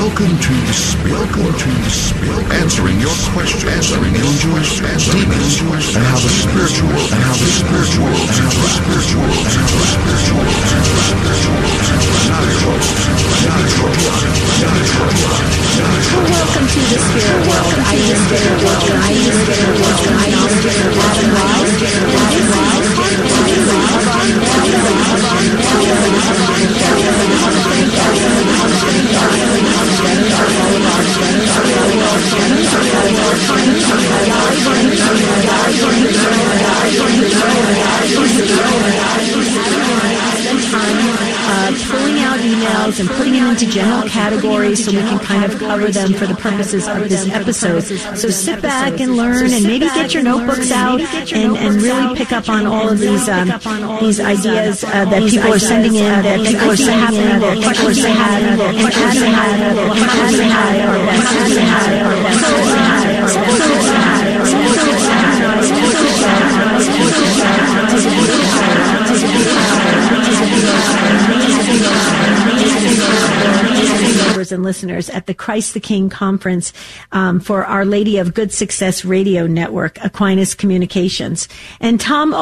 Welcome to the Spirit World. Answering your questions, answering angels, demons, and how the spiritual world, and how the spiritual world, and how the spiritual world, and how the spiritual world, and how the spiritual world, Welcome to the Spirit World. I am Spirit World. I am Spirit World. I am Spirit World. Pulling out emails and putting them into general categories so we can kind of cover them for the purposes of this episode. So sit back and learn, and maybe get your notebooks out and really pick up on all of these ideas that people are sending in, that people are having, that people are having, and and listeners at the Christ the King conference for Our Lady of Good Success Radio Network, Aquinas Communications. And Tom